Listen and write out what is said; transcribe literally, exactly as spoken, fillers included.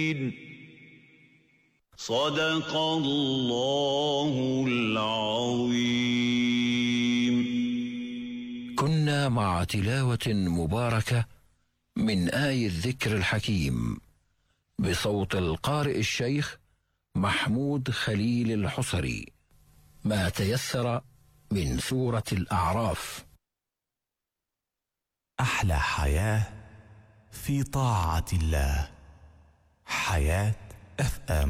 صدق الله العظيم. كنا مع تلاوة مباركة من آي الذكر الحكيم بصوت القارئ الشيخ محمود خليل الحصري، ما تيسر من سورة الأعراف. أحلى حياة في طاعة الله، حياة اف ام.